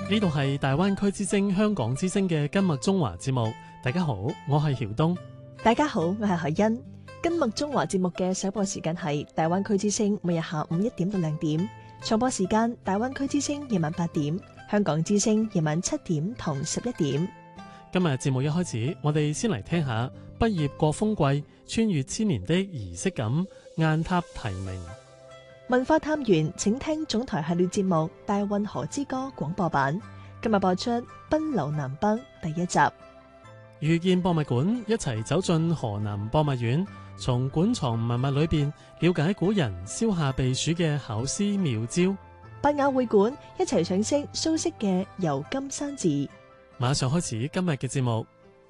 呢度係大灣區之聲香港之聲嘅今麥中華節目。大家好，我係曉東。 大家好，我係海欣。今麥中華節目嘅首播時間係大灣區之聲每日下午1點到2點，重播時間大灣區之聲夜晚8點，香港之聲夜晚7點同11點。 今日節目一開始，我哋先嚟聽下畢業國風季穿越千年的儀式感，雁塔題鳴。 文化探源，請聽總台系列節目《大運河之歌》廣播版。今日播出《奔流南北》第1集。遇見博物館，一齊走進河南博物院，從館藏文物裏邊了解古人燒下避暑嘅巧思妙招。伯雅會館，一齊賞識蘇軾嘅《遊金山寺》。馬上開始今日嘅節目。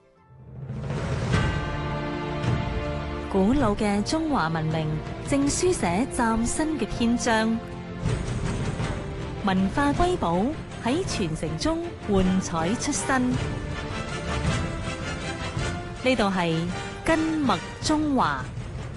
古老嘅中華文明正書寫嶄新嘅篇章，文化瑰寶喺傳承中喚彩出新。呢度係根脈中華。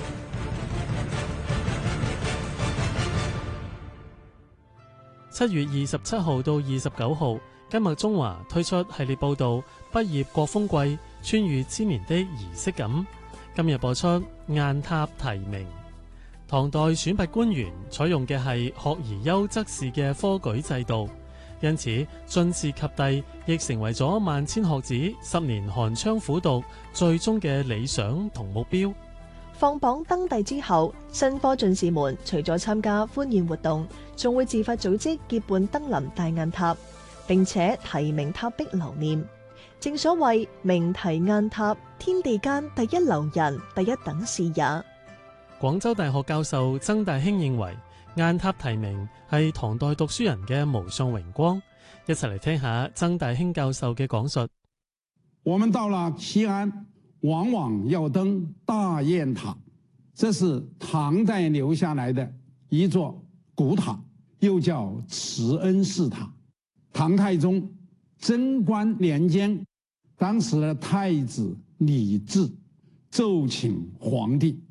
7月27號到29號，根脈中華推出系列報道畢業國風季穿越千年的儀式感。今日播出雁塔題鳴。唐代選拔官員採用嘅係學而優則仕嘅科舉制度，因此進士及第亦成為咗萬千學子10年寒窗苦讀最終嘅理想同目標。放榜登第之後，新科進士們除咗參加歡宴活動，仲會自發組織結伴登臨大雁塔，並且題名塔壁留念。正所謂名題雁塔，天地間第一留人，第一等事也。廣州大學教授曾大興認為，雁塔題鳴係唐代讀書人嘅無上榮光。一齊嚟聽下曾大興教授嘅講述。 我們到了西安，往往要登大雁塔，這是唐代留下來的一座古塔，又叫慈恩寺塔。唐太宗貞觀年間，當時的太子李治奏請皇帝